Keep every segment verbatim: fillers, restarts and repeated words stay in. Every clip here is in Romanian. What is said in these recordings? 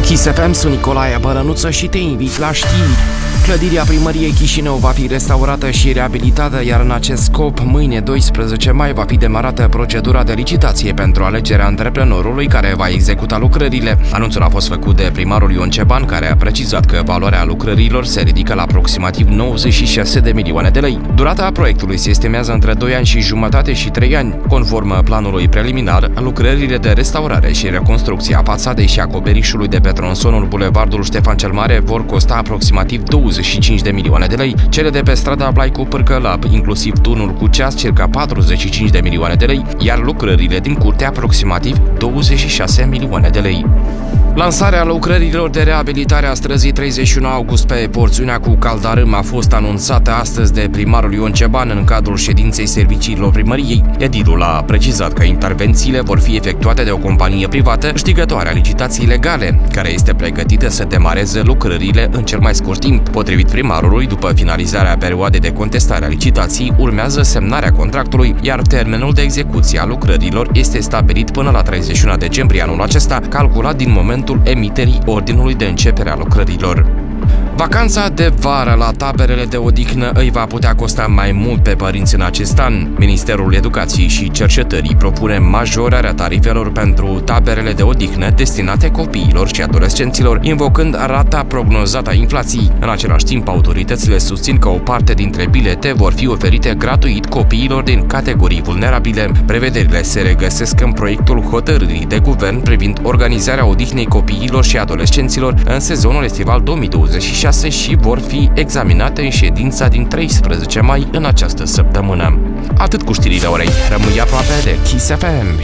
Kiss F M, sunt Nicolae Bărănuță și te invit la știri. Clădirea primăriei Chișinău va fi restaurată și reabilitată, iar în acest scop, mâine doisprezece mai va fi demarată procedura de licitație pentru alegerea antreprenorului care va executa lucrările. Anunțul a fost făcut de primarul Ion Ceban, care a precizat că valoarea lucrărilor se ridică la aproximativ nouăzeci și șase de milioane de lei. Durata proiectului se estimează între doi ani și jumătate și trei ani. Conform planului preliminar, lucrările de restaurare și reconstrucție a fațadei și acoperișului de pe tronsonul Bulevardul Ștefan cel Mare vor costa aproximativ douăzeci și cinci de milioane de lei, cele de pe strada Blaicu Pârcălap, inclusiv turnul cu ceas, circa patruzeci și cinci de milioane de lei, iar lucrările din curte aproximativ douăzeci și șase milioane de lei. Lansarea lucrărilor de reabilitare a străzii treizeci și unu august pe porțiunea cu Caldarâm a fost anunțată astăzi de primarul Ion Ceban în cadrul ședinței serviciilor primăriei. Edilul a precizat că intervențiile vor fi efectuate de o companie privată câștigătoare a licitației legale, care este pregătită să demareze lucrările în cel mai scurt timp. Potrivit primarului, după finalizarea perioadei de contestare a licitației, urmează semnarea contractului, iar termenul de execuție a lucrărilor este stabilit până la treizeci și unu decembrie anul acesta, calculat din momentul emiterii ordinului de începere a lucrărilor. Vacanța de vară la taberele de odihnă îi va putea costa mai mult pe părinți în acest an. Ministerul Educației și Cercetării propune majorarea tarifelor pentru taberele de odihnă destinate copiilor și adolescenților, invocând rata prognozată a inflației. În același timp, autoritățile susțin că o parte dintre bilete vor fi oferite gratuit copiilor din categorii vulnerabile. Prevederile se regăsesc în proiectul hotărârii de guvern privind organizarea odihnei copiilor și adolescenților în sezonul estival două mii douăzeci și șase și vor fi examinate în ședința din treisprezece mai în această săptămână. Atât cu știrile orei. Rămâi aproape de Kiss F M.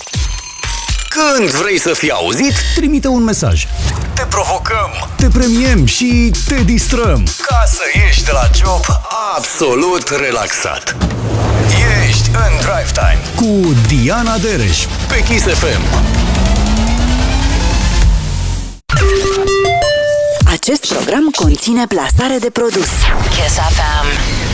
Când vrei să fii auzit, trimite un mesaj. Te provocăm, te premiem și te distrăm, ca să ieși de la job absolut relaxat. Ești în Drive Time cu Diana Dereș pe Kiss F M. Acest program conține plasare de produs. Kiss F M.